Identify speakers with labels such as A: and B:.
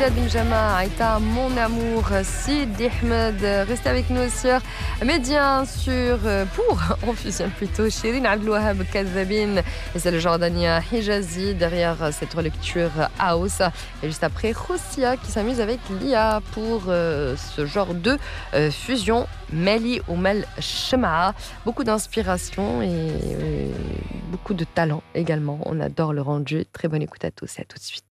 A: Widad Benjama, Aïta, Mon Amour, Sidi Ahmed. Restez avec nous sur Média, pour, en fusion plutôt, Shirin Abdelouahab Kazabine. Et c'est le Jordania Hijazi derrière cette relecture house. Et juste après, Khoussia qui s'amuse avec Lia pour ce genre de fusion. Meli ou Mel Shema. Beaucoup d'inspiration et beaucoup de talent également. On adore le rendu. Très bonne écoute à tous et à tout de suite.